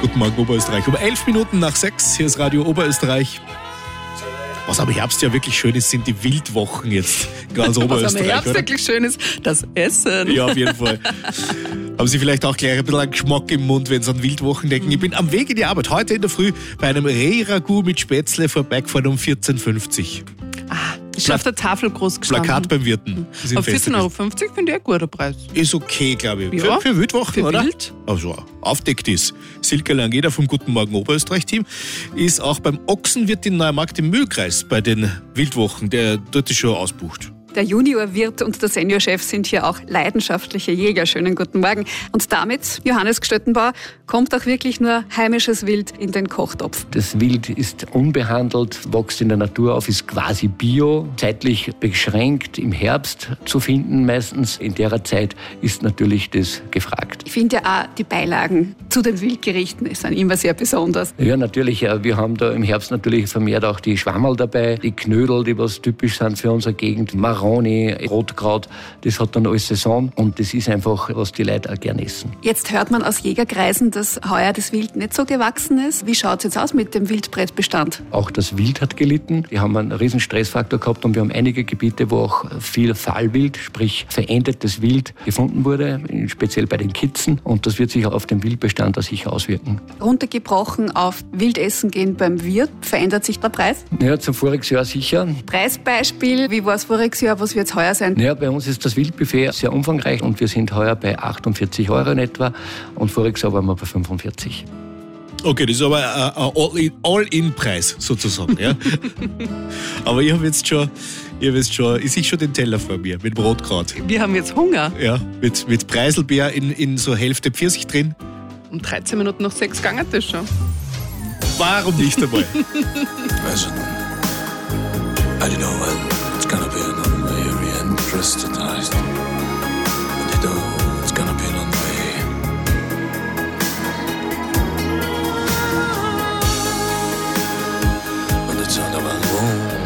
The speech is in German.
Guten Morgen, Oberösterreich. Um 11 Minuten nach 6, hier ist Radio Oberösterreich. Was am Herbst ja wirklich schön ist, sind die Wildwochen jetzt in ganz Oberösterreich. Was am Herbst oder? wirklich schön ist, das Essen. Ja, auf jeden Fall. Haben Sie vielleicht auch gleich ein bisschen einen Geschmack im Mund, wenn Sie an Wildwochen denken. Ich bin am Weg in die Arbeit, heute in der Früh, bei einem Reh-Ragout mit Spätzle vorbeigefahren um 14,50. Ist schon auf der Tafel groß gestanden. Plakat beim Wirten. Aber 14,50 € finde ich ein guter Preis. Ist okay, glaube ich. Ja, für Wildwochen, für oder? Wild. Also, aufdeckt ist. Silke Langeder vom Guten Morgen Oberösterreich-Team ist auch beim Ochsenwirt in Neumarkt im Mühlkreis bei den Wildwochen, der dort ist schon ausbucht. Der Juniorwirt und der Seniorchef sind hier auch leidenschaftliche Jäger. Schönen guten Morgen. Und damit, Johannes Gstöttenbauer, kommt auch wirklich nur heimisches Wild in den Kochtopf. Das Wild ist unbehandelt, wächst in der Natur auf, ist quasi bio, zeitlich beschränkt im Herbst zu finden meistens. In der Zeit ist natürlich das gefragt. Ich finde ja auch, die Beilagen zu den Wildgerichten sind immer sehr besonders. Ja, natürlich. Wir haben da im Herbst natürlich vermehrt auch die Schwammerl dabei, die Knödel, die was typisch sind für unsere Gegend, Maroni, Rotkraut, das hat dann alles Saison und das ist einfach, was die Leute auch gerne essen. Jetzt hört man aus Jägerkreisen, dass heuer das Wild nicht so gewachsen ist. Wie schaut es jetzt aus mit dem Wildbretbestand? Auch das Wild hat gelitten. Wir haben einen riesen Stressfaktor gehabt und wir haben einige Gebiete, wo auch viel Fallwild, sprich verendetes Wild gefunden wurde, speziell bei den Kitzen, und das wird sich auch auf den Wildbestand auch sicher auswirken. Runtergebrochen auf Wildessen gehen beim Wirt, verändert sich der Preis? Ja, zum voriges Jahr sicher. Preisbeispiel, wie war es voriges Jahr, was wird es heuer sein? Ja, bei uns ist das Wildbuffet sehr umfangreich und wir sind heuer bei 48 € in etwa und voriges Jahr waren wir bei 45. Okay, das ist aber ein All-In-Preis sozusagen. Ja? Aber ich habe jetzt schon, ich sehe schon den Teller vor mir mit Rotkraut. Wir haben jetzt Hunger. Ja, mit Preiselbeer in so Hälfte Pfirsich drin. Um 13 Minuten nach 6 gegangen das schon. Warum nicht einmal? Listen, I don't know when it's gonna be another very interesting night. And you know